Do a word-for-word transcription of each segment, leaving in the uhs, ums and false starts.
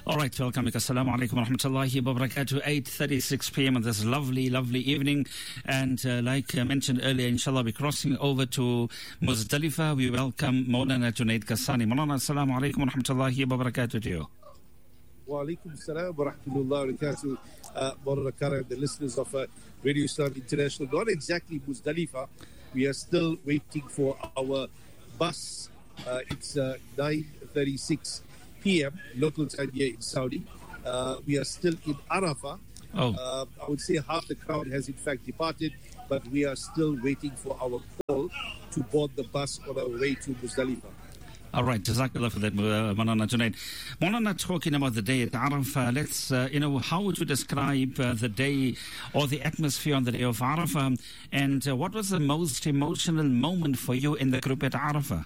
All right, welcome. Assalamu alaikum wa rahmatullahi wa barakatuh. eight thirty-six p.m. on this lovely, lovely evening. And uh, like I mentioned earlier, inshallah, we're crossing over to Muzdalifah. We welcome Maulana Junaid Ghasani. Maulana, assalamu alaikum wa rahmatullahi wa barakatuh to you. Wa alaikum salam wa rahmatullahi wa barakatuh. Uh, Maulana Karam, the listeners of uh, Radio Islam International. Not exactly Muzdalifah. We are still waiting for our bus. Uh, it's uh, nine thirty-six p.m. local time here in Saudi. Uh, we are still in Arafah. Oh. Uh, I would say half the crowd has in fact departed, but we are still waiting for our call to board the bus on our way to Muzdalifah. All right, Jazakallah for that, uh, Maulana Junaid. Maulana, talking about the day at Arafah, let's, uh, you know, how would you describe uh, the day or the atmosphere on the day of Arafah? And uh, what was the most emotional moment for you in the group at Arafah?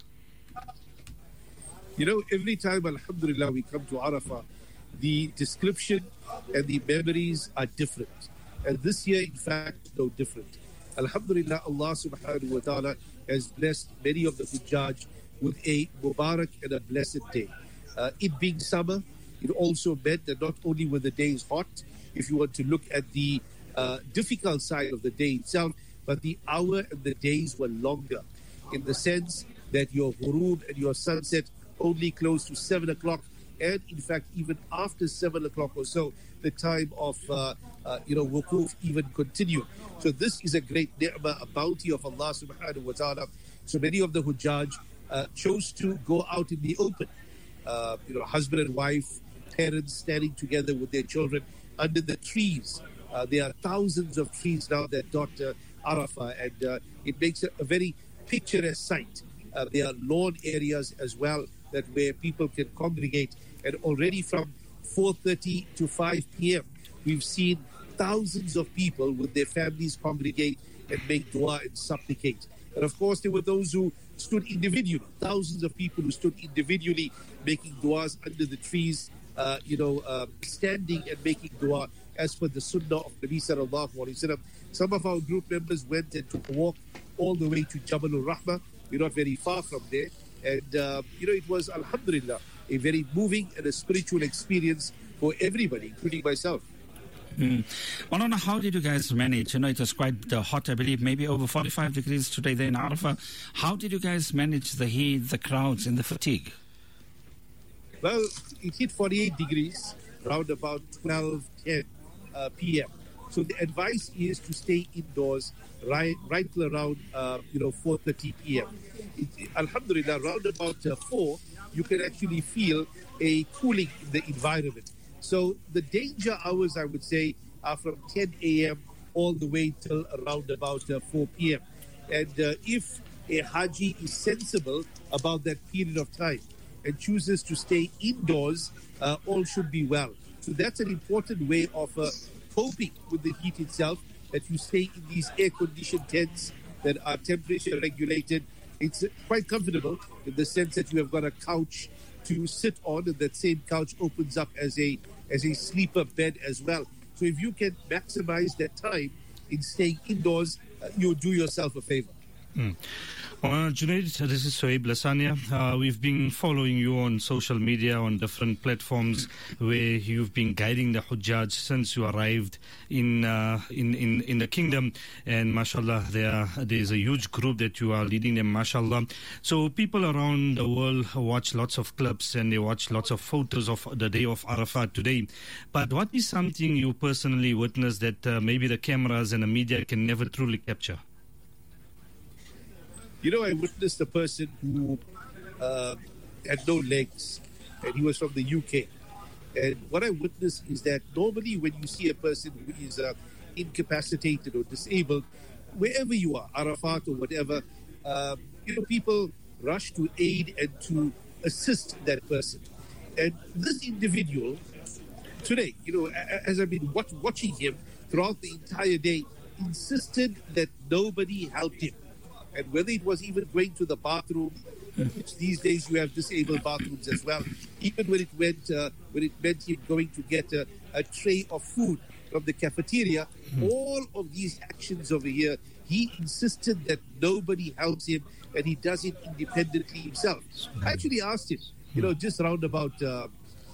You know, every time, alhamdulillah, we come to Arafah, the description and the memories are different. And this year, in fact, no different. Alhamdulillah, Allah subhanahu wa ta'ala has blessed many of the Hujjaj with a Mubarak and a blessed day. Uh, it being summer, it also meant that not only were the days hot, if you want to look at the uh, difficult side of the day itself, but the hour and the days were longer in the sense that your ghurub and your sunset only close to seven o'clock, and in fact even after seven o'clock or so, the time of uh, uh, you know wukuf even continued. So this is a great ni'mah, a bounty of Allah subhanahu wa ta'ala. So many of the Hujjaj uh, chose to go out in the open, uh, you know, husband and wife, parents standing together with their children under the trees. Uh, there are thousands of trees now that dot uh, Arafah, and uh, it makes a, a very picturesque sight. Uh, there are lawn areas as well that where people can congregate, and already from four thirty to five p.m. we've seen thousands of people with their families congregate and make dua and supplicate. And of course there were those who stood individually, thousands of people who stood individually making duas under the trees, uh, you know, uh, standing and making dua as per the sunnah of Nabi sallallahu alaihi wasallam. Some of our group members went and took a walk all the way to Jabal al-Rahmah. We're not very far from there. And, uh, you know, it was, alhamdulillah, a very moving and a spiritual experience for everybody, including myself. Mm. Maulana, how did you guys manage? You know, it was quite uh, hot, I believe, maybe over forty-five degrees today there in Arafah. How did you guys manage the heat, the crowds, and the fatigue? Well, it hit forty-eight degrees, around about twelve ten uh, p.m. So the advice is to stay indoors right, right till around, uh, you know, four thirty p.m. It, alhamdulillah, around about uh, four, you can actually feel a cooling in the environment. So the danger hours, I would say, are from ten a.m. all the way till around about uh, four p.m. And uh, if a Haji is sensible about that period of time and chooses to stay indoors, uh, all should be well. So that's an important way of uh, coping with the heat itself, that you stay in these air-conditioned tents that are temperature regulated. It's quite comfortable in the sense that you have got a couch to sit on, and that same couch opens up as a as a sleeper bed as well. So if you can maximize that time in staying indoors, uh, you'll do yourself a favor. Mm. Uh, Junaid, this is Sohaib Lasania. Uh, we've been following you on social media, on different platforms, where you've been guiding the Hujjaj since you arrived in uh, in, in in the kingdom. And mashallah, there there's a huge group that you are leading them, mashallah. So people around the world watch lots of clips and they watch lots of photos of the day of Arafat today. But what is something you personally witnessed that uh, maybe the cameras and the media can never truly capture? You know, I witnessed a person who uh, had no legs, and he was from the U K. And what I witnessed is that normally when you see a person who is uh, incapacitated or disabled, wherever you are, Arafat or whatever, uh, you know, people rush to aid and to assist that person. And this individual, today, you know, as I've been watch- watching him throughout the entire day, insisted that nobody helped him. And whether it was even going to the bathroom, which these days you have disabled bathrooms as well, even when it went, uh, when it meant him going to get a, a tray of food from the cafeteria, mm. all of these actions over here, he insisted that nobody helps him and he does it independently himself. I actually asked him, you know, just round about uh, uh,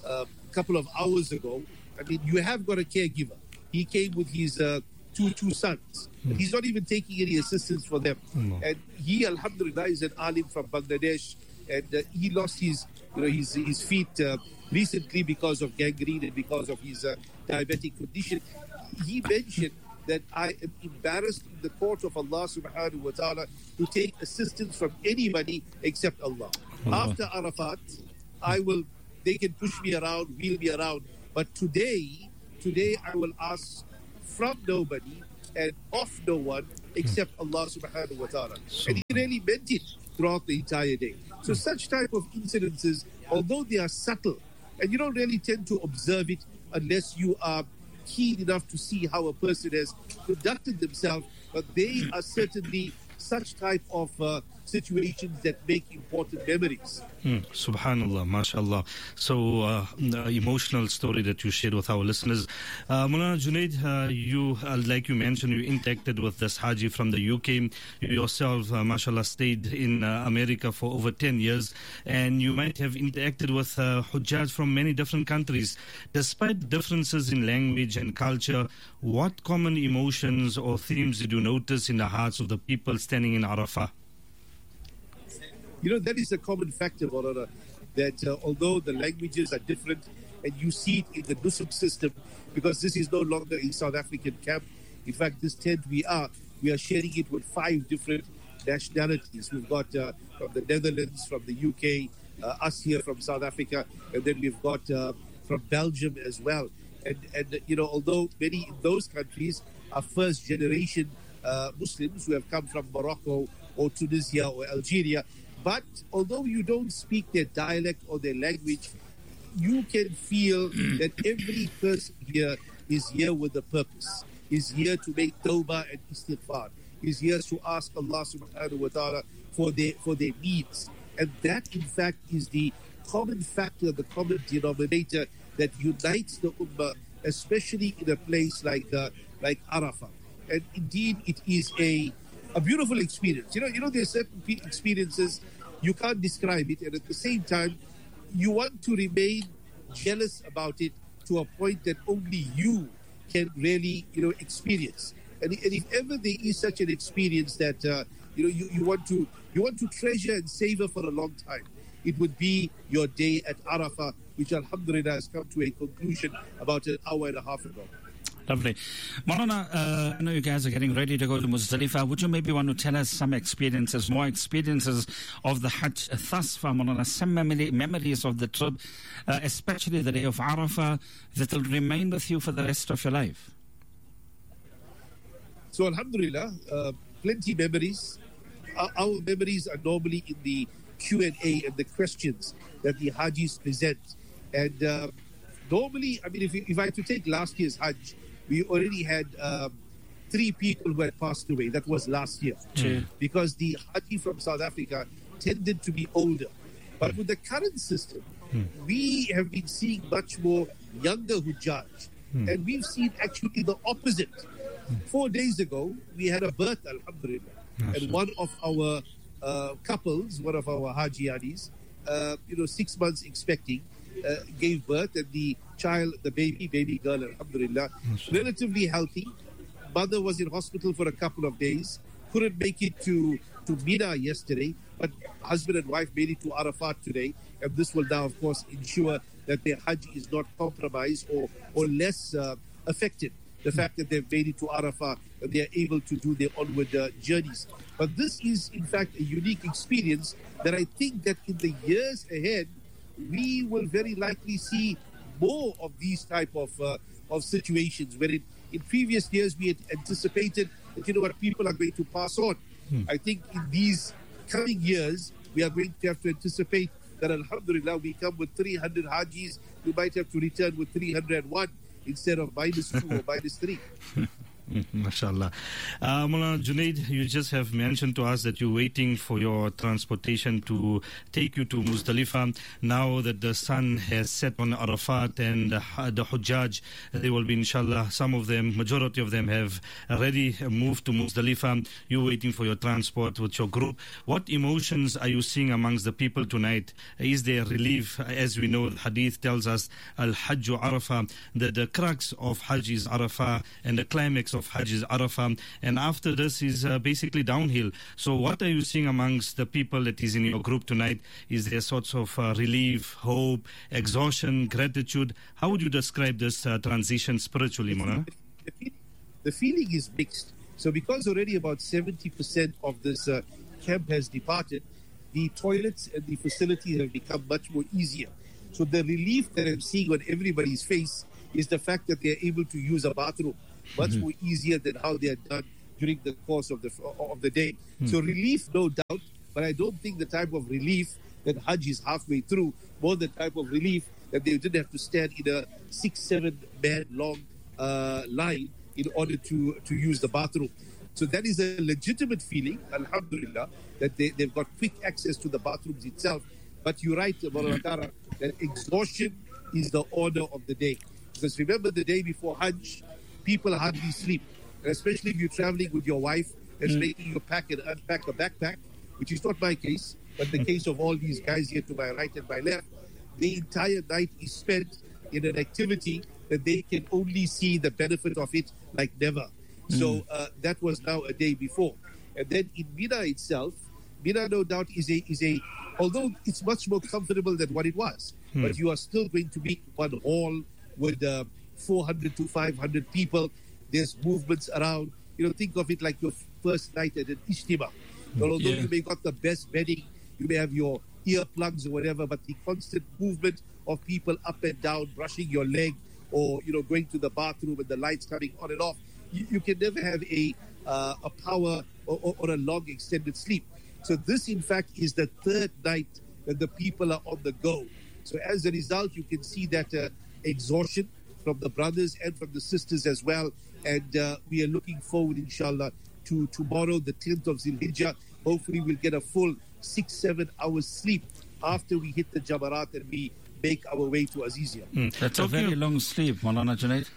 a couple of hours ago. I mean, you have got a caregiver. He came with his uh, two two sons. Mm. He's not even taking any assistance for them. Mm. And he, alhamdulillah, is an alim from Bangladesh, and uh, he lost his, you know, his his feet uh, recently because of gangrene and because of his uh, diabetic condition. He mentioned that I am embarrassed in the court of Allah subhanahu wa ta'ala to take assistance from anybody except Allah. Allah. After Arafat, I will, they can push me around, wheel me around. But today, today I will ask from nobody and of no one except Allah subhanahu wa ta'ala. And he really meant it throughout the entire day. So such type of incidences, although they are subtle, and you don't really tend to observe it unless you are keen enough to see how a person has conducted themselves, but they are certainly such type of uh, situations that make important memories. Mm, Subhanallah, mashallah. So, uh, the emotional story that you shared with our listeners. Uh, Maulana Junaid, uh, you, uh, like you mentioned, you interacted with this Haji from the U K. You yourself, uh, mashallah, stayed in uh, America for over ten years, and you might have interacted with uh, Hujjaj from many different countries. Despite differences in language and culture, what common emotions or themes did you notice in the hearts of the people standing in Arafah? You know, that is a common factor, Maulana, that uh, although the languages are different, and you see it in the Nusuk system, because this is no longer a South African camp. In fact, this tent we are, we are sharing it with five different nationalities. We've got uh, from the Netherlands, from the U K, uh, us here from South Africa, and then we've got uh, from Belgium as well. And, and, you know, although many in those countries are first generation uh, Muslims who have come from Morocco or Tunisia or Algeria, but although you don't speak their dialect or their language, you can feel that every person here is here with a purpose, is here to make tawbah and istighfar, is here to ask Allah subhanahu wa ta'ala for their, for their needs. And that, in fact, is the common factor, the common denominator that unites the ummah, especially in a place like uh, like Arafah. And indeed, it is a a beautiful experience. You know, you know, there are certain experiences you can't describe it, and at the same time, you want to remain jealous about it to a point that only you can really, you know, experience. And, and if ever there is such an experience that uh, you know you, you want to you want to treasure and savor for a long time, it would be your day at Arafah, which alhamdulillah has come to a conclusion about an hour and a half ago. Lovely. Maulana, uh, I know you guys are getting ready to go to Muzdalifah. Would you maybe want to tell us some experiences, more experiences of the Hajj thus far, Maulana, some memory, memories of the trip, uh, especially the day of Arafah, that will remain with you for the rest of your life? So, alhamdulillah, uh, plenty memories. Our, our memories are normally in the Q and A and the questions that the Hajis present. And uh, normally, I mean, if, if I had to take last year's Hajj, we already had um, three people who had passed away. That was last year. Mm. Because the Haji from South Africa tended to be older. But with the current system, mm. we have been seeing much more younger Hujjaj. Mm. And we've seen actually the opposite. Mm. Four days ago, we had a birth, alhamdulillah. Yes. And one of our uh, couples, one of our Hajiyanis, uh, you know, six months expecting, uh, gave birth, and the child, the baby, baby girl, alhamdulillah, yes, relatively healthy. Mother was in hospital for a couple of days, couldn't make it to, to Mina yesterday, but husband and wife made it to Arafat today, and this will now, of course, ensure that their Hajj is not compromised or, or less uh, affected. The fact that they've made it to Arafah and they are able to do their onward uh, journeys. But this is, in fact, a unique experience that I think that in the years ahead, we will very likely see more of these type of uh, of situations, where in, in previous years we had anticipated that, you know what, people are going to pass on. Hmm. I think in these coming years, we are going to have to anticipate that, alhamdulillah, we come with three hundred Hajis, we might have to return with three hundred one instead of minus two or minus three. Mm, mashallah. Uh, Mulana Junaid, you just have mentioned to us that you're waiting for your transportation to take you to Muzdalifah. Now that the sun has set on Arafat and uh, the Hujjaj, they will be, inshallah, some of them, majority of them have already moved to Muzdalifah. You're waiting for your transport with your group. What emotions are you seeing amongst the people tonight? Is there relief? As we know, the hadith tells us, Al-Hajju Arafah, that the crux of Hajj is Arafah and the climax of Hajj is Arafah, and after this is uh, basically downhill. So what are you seeing amongst the people that is in your group tonight? Is there sorts of uh, relief, hope, exhaustion, gratitude? How would you describe this uh, transition spiritually, Mona? The feeling is mixed. So because already about seventy percent of this uh, camp has departed, the toilets and the facilities have become much more easier. So the relief that I'm seeing on everybody's face is the fact that they're able to use a bathroom much mm-hmm. more easier than how they are done during the course of the of the day. Mm-hmm. So relief, no doubt, but I don't think the type of relief that Hajj is halfway through, more the type of relief that they didn't have to stand in a six, seven man long uh, line in order to, to use the bathroom. So that is a legitimate feeling, alhamdulillah, that they, they've got quick access to the bathrooms itself. But you're right, Maulana, that exhaustion is the order of the day. Because remember, the day before Hajj, people hardly sleep. And especially if you're traveling with your wife that's mm. making you pack and unpack a backpack, which is not my case, but the case of all these guys here to my right and my left. The entire night is spent in an activity that they can only see the benefit of it like never. Mm. So uh, that was now a day before. And then in Mina itself, Mina no doubt is a, is a although it's much more comfortable than what it was, mm. but you are still going to be in one hall with uh, four hundred to five hundred people. There's movements around. You know, think of it like your first night at an Ijtima. Well, although yeah. you may got the best bedding, you may have your earplugs or whatever, but the constant movement of people up and down, brushing your leg, or, you know, going to the bathroom and the lights coming on and off, you, you can never have a uh, a power or, or, or a long extended sleep. So this, in fact, is the third night that the people are on the go. So as a result, you can see that uh, exhaustion from the brothers and from the sisters as well. And uh, we are looking forward, inshallah, to tomorrow, the tenth of Zilhijjah. Hopefully we'll get a full six, seven hours sleep after we hit the Jamarat and we make our way to Azizia. Mm. That's talking a very long sleep, Maulana Junaid.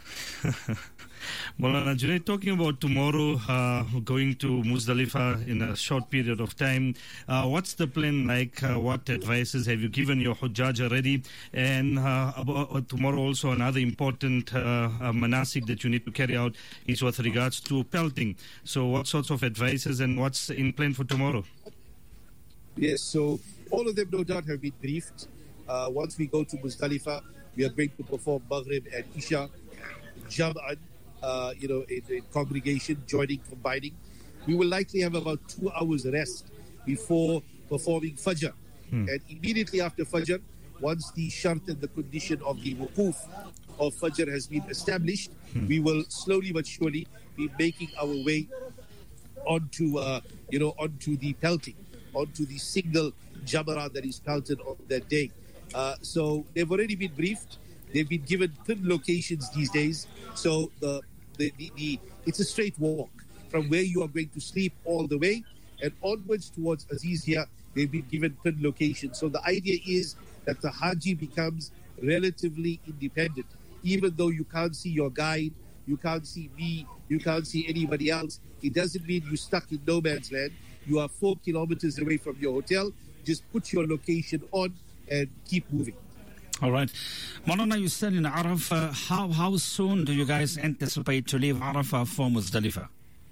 Maulana Junaid, talking about tomorrow, uh, going to Muzdalifah in a short period of time, uh, what's the plan like? Uh, what advices have you given your Hujjaj already? And uh, about, uh, tomorrow also another important uh, uh, manasik that you need to carry out is with regards to pelting. So what sorts of advices and what's in plan for tomorrow? Yes, so all of them no doubt have been briefed. Uh, once we go to Muzdalifah, we are going to perform Maghrib and Isha, Jam'an, uh, you know, in, in congregation, joining, combining. We will likely have about two hours rest before performing Fajr. Hmm. And immediately after Fajr, once the shart and the condition of the wukuf of Fajr has been established, hmm. we will slowly but surely be making our way onto, uh, you know, onto the pelting, onto the single Jamara that is pelted on that day. Uh, so they've already been briefed. They've been given thin locations these days. So the, the, the, the it's a straight walk from where you are going to sleep all the way and onwards towards Azizia. They've been given thin locations. So the idea is that the Haji becomes relatively independent. Even though you can't see your guide, you can't see me, you can't see anybody else, it doesn't mean you're stuck in no man's land. You are four kilometers away from your hotel. Just put your location on and keep moving. All right. Maulana, you said in Arafah, how, how soon do you guys anticipate to leave Arafah for Muzdalifah?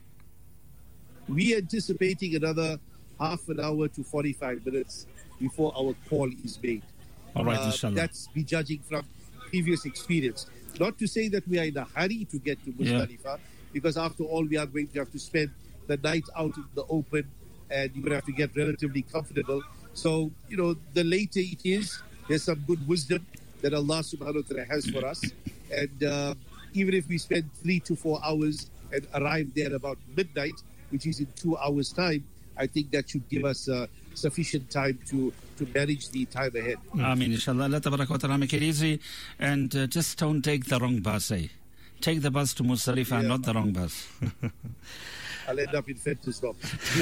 We are anticipating another half an hour to forty-five minutes before our call is made. All right, uh, inshallah. That's be judging from previous experience. Not to say that we are in a hurry to get to Muzdalifah, yeah. because after all, we are going to have to spend the night out in the open and you're going to have to get relatively comfortable. So, you know, the later it is, there's some good wisdom that Allah subhanahu wa ta'ala has for us. And uh, even if we spend three to four hours and arrive there about midnight, which is in two hours' time, I think that should give us uh, sufficient time to, to manage the time ahead. Ameen, inshallah. Allah tabarak wa ta'ala make it easy. And uh, just don't take the wrong bus, eh? take the bus to Muzdalifah, Yeah. not the wrong bus. I'll end up in Fentisdorp.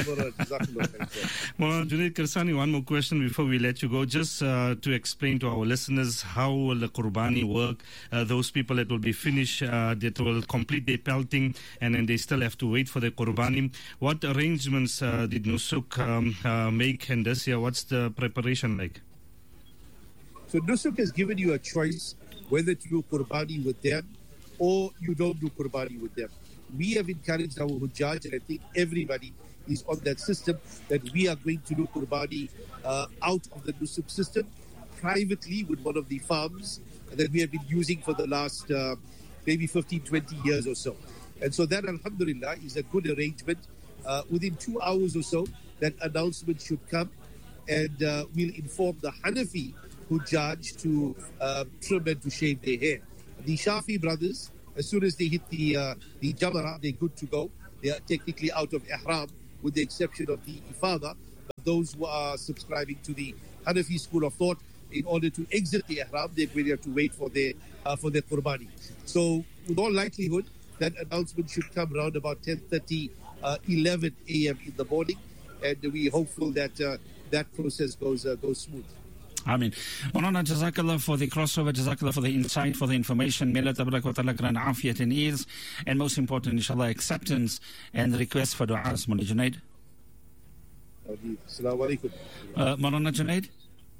Well, Junaid Karsani, one more question before we let you go. Just uh, to explain to our listeners how will the Qurbani work. Uh, those people that will be finished, uh, that will complete their pelting, and then they still have to wait for the Qurbani. What arrangements uh, did Nusuk um, uh, make, and this year, what's the preparation like? So Nusuk has given you a choice whether to do Qurbani with them or you don't do Qurbani with them. We have encouraged our Hujjaj, and I think everybody is on that system, that we are going to do Qurbani uh, out of the Nusuk system, privately with one of the farms that we have been using for the last uh, maybe fifteen, twenty years or so. And so that, alhamdulillah, is a good arrangement. Uh, within two hours or so, that announcement should come, and uh, we'll inform the Hanafi Hujjaj to uh, trim and to shave their hair. The Shafi brothers, as soon as they hit the uh, the Jamara, they're good to go. They are technically out of Ihram, with the exception of the Ifada. But those who are subscribing to the Hanafi school of thought, in order to exit the Ihram, they're going to have to wait for their uh, for their Qurbani. So, with all likelihood, that announcement should come around about ten thirty, uh, eleven a.m. in the morning, and we're hopeful that uh, that process goes uh, goes smooth. I mean, Maulana, Jazakallah for the crossover, Jazakallah for the insight, for the information. May Allah Tabarak wa Ta'ala grant afiyat and ease, and most important, inshallah, acceptance and request for du'as. Maulana Junaid. Assalamu alaikum. Uh, Maulana Junaid?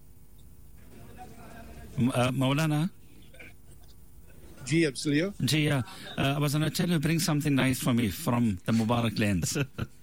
Uh, Maulana? G, I'm still here. Gee, uh, uh, I was going to tell you, bring something nice for me from the Mubarak lands.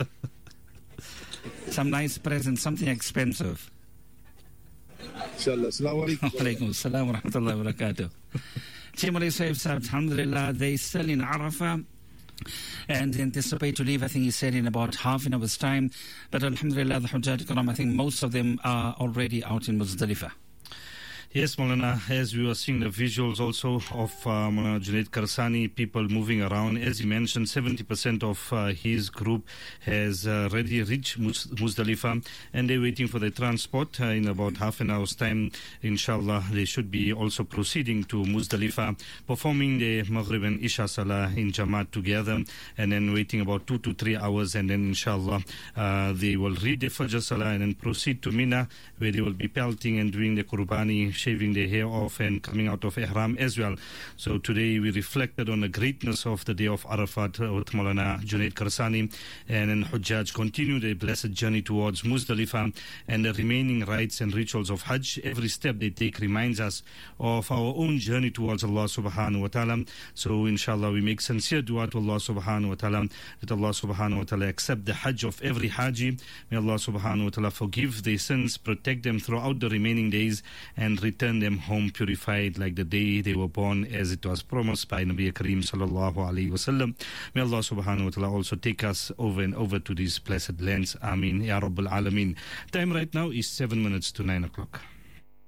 Some nice present, something expensive. Inshallah. Assalamu alaikum. Alaikum assalam wa rahmatullahi wa barakatuh. Timali Saif said, alhamdulillah, they still in Arafah and they anticipate to leave. I think he said in about half an hour's time. But alhamdulillah, the Hujjaj Karam, I think most of them are already out in Muzdalifah. Yes, Maulana, as we were seeing the visuals also of uh, Maulana Junaid Karsani, people moving around. As he mentioned, seventy percent of uh, his group has uh, already reached Muz- Muzdalifah, and they're waiting for the transport. Uh, in about half an hour's time, inshallah, they should be also proceeding to Muzdalifah, performing the Maghrib and Isha Salah in Jamaat together, and then waiting about two to three hours, and then inshallah, uh, they will read the Fajr Salah and then proceed to Mina, where they will be pelting and doing the Qurbani, shaving their hair off and coming out of Ihram as well. So today we reflected on the greatness of the day of Arafat with Maulana Junaid Karsani, and then Hujjaj continue their blessed journey towards Muzdalifah and the remaining rites and rituals of Hajj. Every step they take reminds us of our own journey towards Allah subhanahu wa ta'ala. So inshallah we make sincere dua to Allah subhanahu wa ta'ala that Allah subhanahu wa ta'ala accept the Hajj of every Haji. May Allah subhanahu wa ta'ala forgive their sins, protect them throughout the remaining days, and return them home purified like the day they were born, as it was promised by Nabi Kareem sallallahu alaihi wasallam. May Allah subhanahu wa ta'ala also take us over and over to these blessed lands. Ameen. Ya Rabbal Alameen. Time right now is seven minutes to nine o'clock.